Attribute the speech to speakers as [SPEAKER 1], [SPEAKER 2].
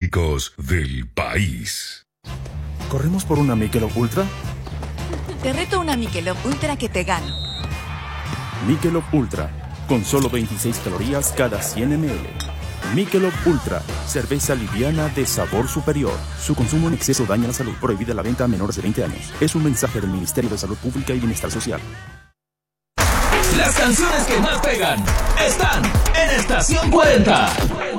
[SPEAKER 1] energéticos del país.
[SPEAKER 2] ¿Corremos por una Michelob Ultra?
[SPEAKER 3] Te reto una Michelob Ultra que te gano.
[SPEAKER 2] Michelob Ultra, con solo 26 calorías cada 100 ml. Michelob Ultra, cerveza liviana de sabor superior. Su consumo en exceso daña la salud. Prohibida la venta a menores de 20 años. Es un mensaje del Ministerio de Salud Pública y Bienestar Social.
[SPEAKER 4] Las canciones que más pegan están en Estación 40.